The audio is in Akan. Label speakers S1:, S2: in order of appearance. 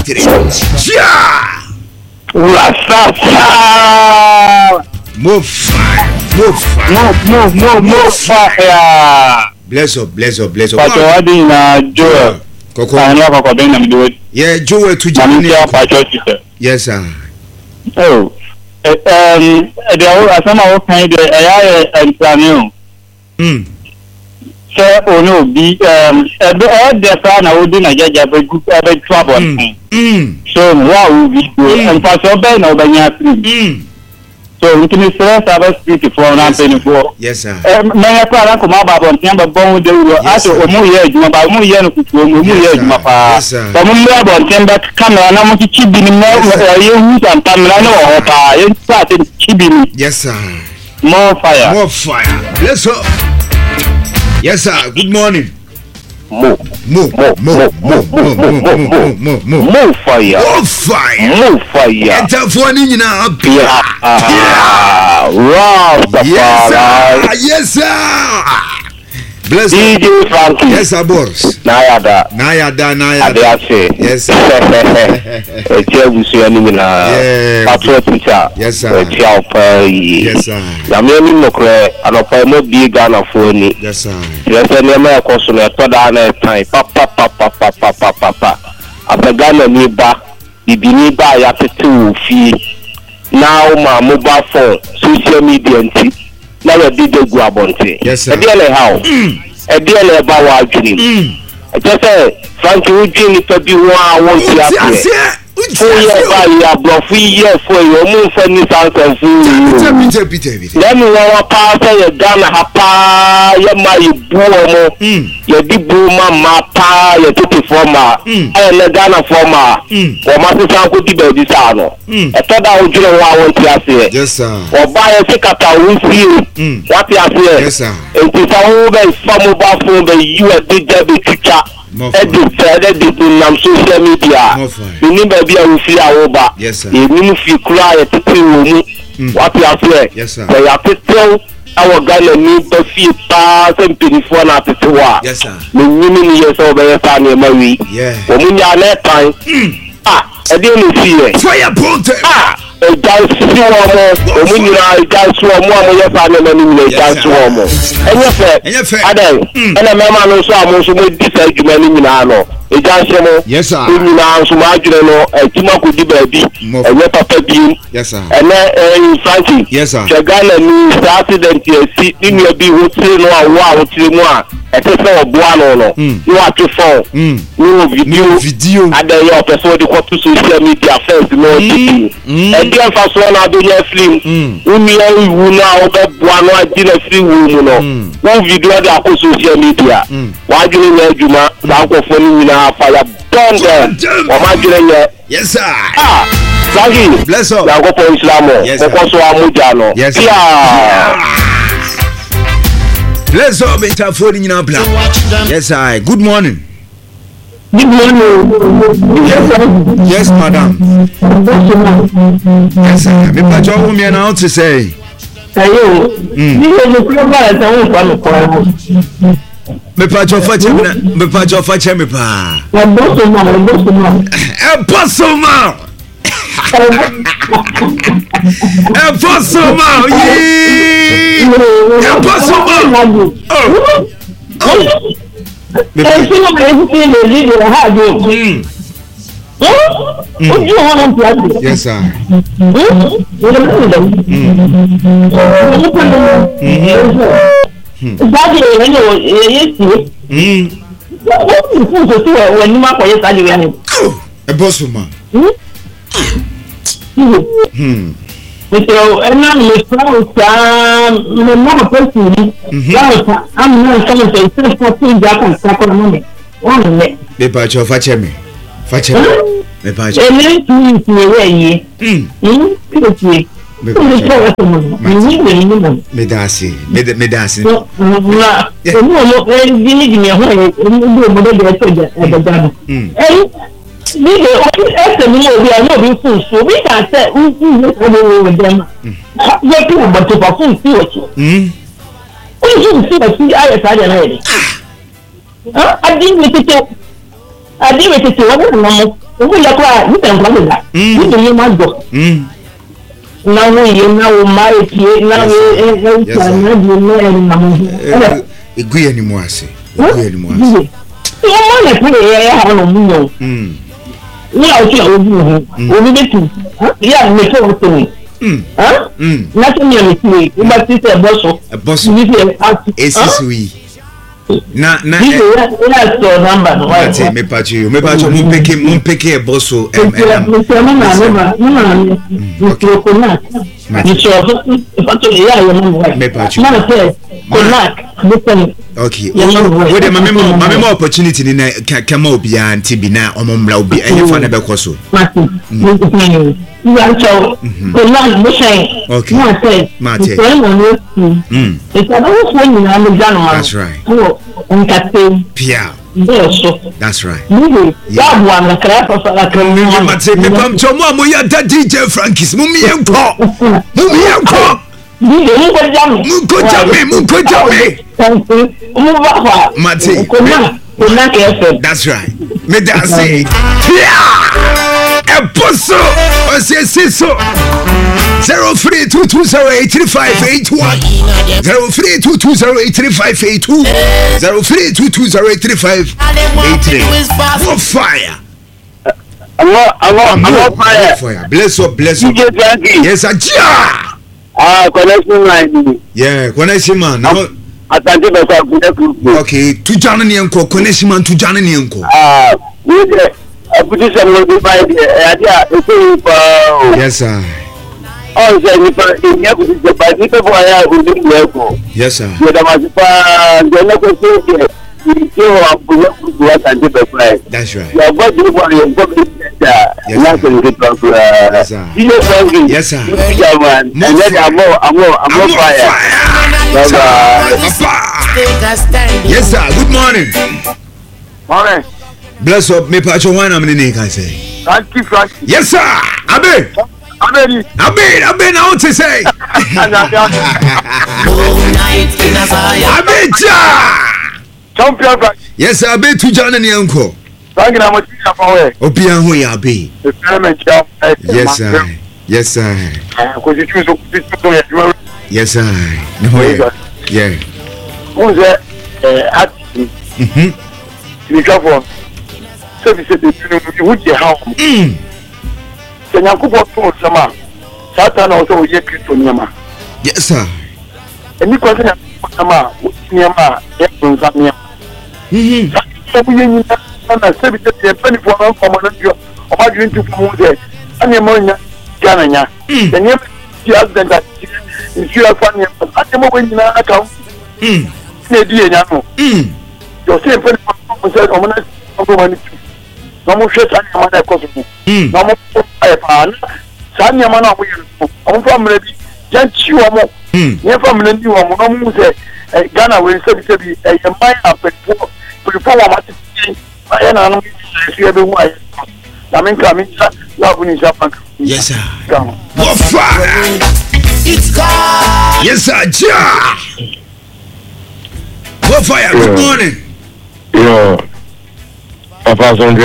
S1: 23. Yeah. Move fire. Bless up.
S2: But what in Joel?
S1: Yeah, Joel to Germany. Yes, sir.
S2: Oh, some of kind of and plan. Sir, oh no, be the fan I would do a good trouble. So, wow, we do and pass over now by so we can say service 54 and 24.
S1: Yes, sir.
S2: May I come about on number bone they will ask or more years, about more years, my father. But when we are on timber camera, and I'm going to keep in you and Tamilano or inside keeping.
S1: Yes, sir.
S2: More fire.
S1: Let's go. Yes, sir. Good morning.
S2: More fire.
S1: Enter for you now. Yes, sir. Bless
S2: DJ Frankie.
S1: Yes, sir, boss.
S2: Nayada. Yes, sir.
S1: Yes, sir.
S2: Yes, sir.
S1: Yes, sir.
S2: Now my mobile phone, social media, now I did the Guabonte.
S1: Yes, sir.
S2: A dear how? A dear about our dream. Just say, Frankie, would you to be one? I want to have 4 years by your bluff, 3 years for your move for New South and let me know a pastor, your gun, a pa, your my boom, your deep boom, my pa, your tippy former, and the Ghana former, or Master Sanko di Bedisano. I thought I would do what I want to say.
S1: Yes, sir.
S2: Or buy a ticket, I will see what you are saying.
S1: Yes, sir.
S2: It is a over some mobile phone that you are the debit teacher. Edit on social media. You need to be a free over.
S1: Yes, sir.
S2: You need to cry at the room. What you are saying?
S1: Yes, sir.
S2: They have to tell our Ghana need to see 1,024 at the tour.
S1: Yes, sir.
S2: The women years over your family, Mary.
S1: Yeah.
S2: When you are that time, I didn't see it.
S1: Fire ponte.
S2: A dance to one more. When you are a dance to one more, your family, a dance to one more. And your fair. And a man also almost with this argument in Milano. A dance more.
S1: Yes, sir.
S2: In Milan, so much, you know, a Timako di baby, a Papa Bean.
S1: Yes, sir.
S2: And then Frankie.
S1: Yes, sir.
S2: Chagana means accident here. See, in your be would say no, wow, more. A person of Buano. You are to fall. No video. And then your person to social media first, no. And then first one, I do your film. We now Buano, I did a free room. No video that on social media. Why do you know Juma? Fire burn them.
S1: Yes, sir.
S2: Frankie.
S1: Bless up.
S2: Now go for Islam.
S1: Yes, sir. Yes, sir. Bless up, Mr. Fording in our plan. Yes, sir. Good morning.
S3: Good morning.
S1: Yes, madam. Yes, sir. Me pa jo me na to say.
S3: Ayo. Ni le program ta won fa me kwa.
S1: Me pa jo fa che me pa. Impossible. Yes, sir.
S3: So, and I'm a person. I'm not coming to say, Japan, Sacramento. One minute.
S1: Me pacho fachemi. Me pacho.
S3: And then to me,
S1: Medasi.
S3: So we can say we with them. But to perform theology. We should see the I didn't make it. I didn't make it. Who you cry? You can come back. You do you must go. Now we now married here. Now we
S1: Egu anymore, I say. Egu anymore.
S3: You want to put a have no moon. Now you be to. Yeah, make it to me. Huh? Nothing you but it's a boss.
S1: A boss. We. Na
S3: number.
S1: Ati me pacho mun peke e bosso okay we dey mame opportunity ni na kama obi anti bi na omomla obi enyefa na bekoso that's right. Pia. That's right. DJ Frankis. That's right. Me that say. Eposo. Osiesiso. 0322083581. 0322083582. 0322083583. For fire. I'm fire. Bless up. Yes, Ajia.
S2: Connection line.
S1: Yeah, connection man.
S2: Atante be kwa
S1: okay, tujana ni enko connection man tujana ni enko.
S2: We the position will be by
S1: yes sir.
S2: Oh, say ni pa ni position by ni pe for ya go ni enko.
S1: Yes sir.
S2: We da ma pa de na ko se ke ni o abuya ku atante be kwa.
S1: That's right.
S2: Ya go di for you go be that. Na ko ni pa kwa. Yes sir. Yeah man. And then I'm fire.
S1: Yes sir, good morning.
S2: Morning.
S1: Bless up, me patch one am in can say.
S2: Thank you.
S1: Yes sir, Abe now to say. Abe
S2: champion.
S1: Yes sir, Abe to John and Yanko.
S2: Thank you much for it.
S1: Opia hu ya Abe. Yes sir. Yes sir. Yes sir. No yeah.
S2: Who's that? You go service the would you how? Can you go to Sama? Satan also ye Christian.
S1: Yes sir.
S2: And you question Sama, Yama, Samia. Service the 24 permanent job. About you into Mose and your money, Jananya. Then you have that if you are funny at the moment in our account. You're saying, no more shit and your mother costing. No more Sanya Mana, I'm from ready. Just you are more. You're from the new one. No more say, Ghana will say, a mind up before what I am. Everyone. I mean, coming, love in Japan.
S1: Yes, sir. What fire? It's God. Yes, sir. What fire? Good morning.
S2: Yo, Papa Sondre.